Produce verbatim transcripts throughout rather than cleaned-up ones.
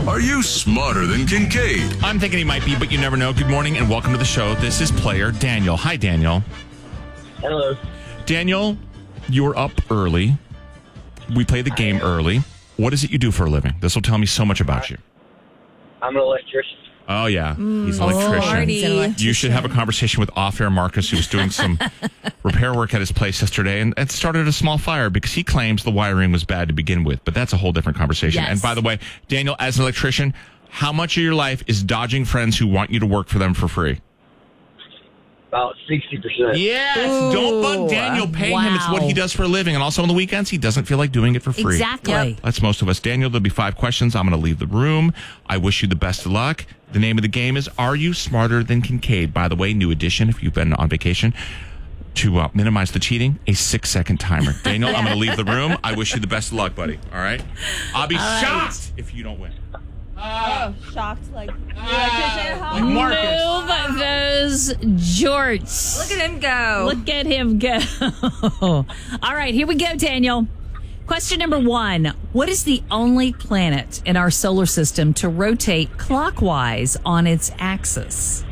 Are you smarter than Kincaid? I'm thinking he might be, but you never know. Good morning and welcome to the show. This is player Daniel. Hi, Daniel. Hello. Daniel, you were up early. We played the game early. What is it you do for a living? This will tell me so much about you. I'm an electrician. Oh, yeah. He's an electrician. Marty. You should have a conversation with off-air Marcus, who was doing some repair work at his place yesterday and, and started a small fire because he claims the wiring was bad to begin with. But that's a whole different conversation. Yes. And by the way, Daniel, as an electrician, how much of your life is dodging friends who want you to work for them for free? About sixty percent. Yes. Don't bug Daniel. Pay him. It's what wow. he does for a living. And also on the weekends, he doesn't feel like doing it for free. Exactly. Yep. That's most of us. Daniel, there'll be five questions. I'm going to leave the room. I wish you the best of luck. The name of the game is Are You Smarter Than Kincaid? By the way, new edition if you've been on vacation. To uh, minimize the cheating, a six-second timer. Daniel, I'm going to leave the room. I wish you the best of luck, buddy. All right? I'll be right. shocked if you don't win. Oh, shocked like Like Marcus. Move those jorts. Look at him go. Look at him go. All right, here we go, Daniel. Question number one. What is the only planet in our solar system to rotate clockwise on its axis?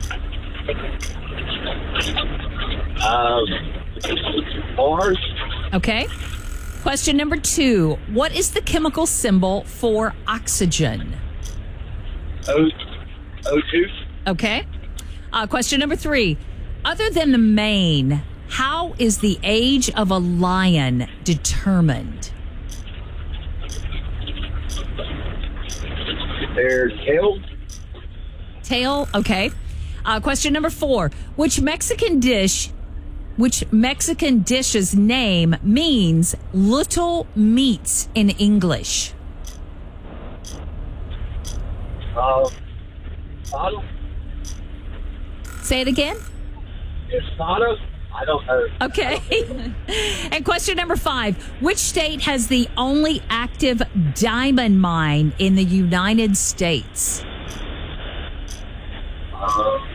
Um, Mars. Okay. Question number two. What is the chemical symbol for oxygen? O, O2. Okay. Uh, question number three. Other than the mane, how is the age of a lion determined? Their tail. Tail. Okay. Uh, question number four. Which Mexican dish, which Mexican dish's name means little meats in English? Um, Sada. Say it again. Is Sada? I don't know. Okay. And question number five. Which state has the only active diamond mine in the United States? Um,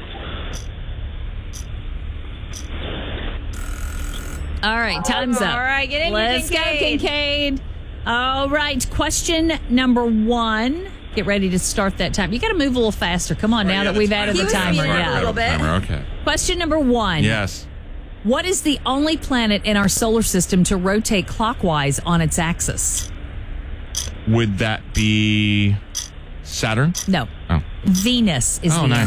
All right, time's up. All right, get in here, Let's Kincaid. go, Kincaid. All right, question number one. Get ready to start that time. You got to move a little faster. Come on, Oh, now yeah, that the we've timer. added He the was timer. speeding up a Yeah. little bit. Timer, okay. Question number one. Yes. What is the only planet in our solar system to rotate clockwise on its axis? Would that be Saturn? No. Oh. Venus is Oh, the nice.